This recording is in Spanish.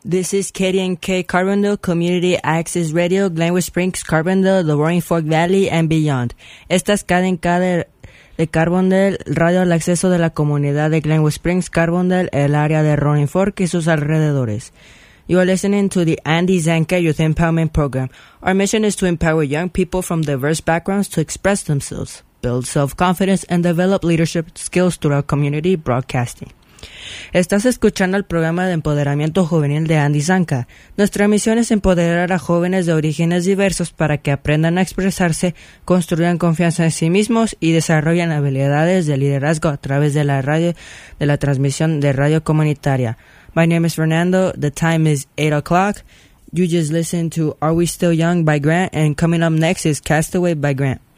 This is KDNK Carbondale Community Access Radio, Glenwood Springs, Carbondale, the Roaring Fork Valley, and beyond. Esta es KDNK de Carbondale, radio al acceso de la comunidad de Glenwood Springs, Carbondale, el área de Roaring Fork y sus alrededores. You are listening to the Andy Zanka Youth Empowerment Program. Our mission is to empower young people from diverse backgrounds to express themselves, build self-confidence, and develop leadership skills throughout community broadcasting. Estás escuchando el programa de empoderamiento juvenil de Andy Zanka. Nuestra misión es empoderar a jóvenes de orígenes diversos para que aprendan a expresarse, construyan confianza en sí mismos y desarrollen habilidades de liderazgo a través de la radio, de la transmisión de radio comunitaria. My name is Fernando. The time is 8 o'clock. You just listened to Are We Still Young by Grant, and coming up next is Castaway by Grant.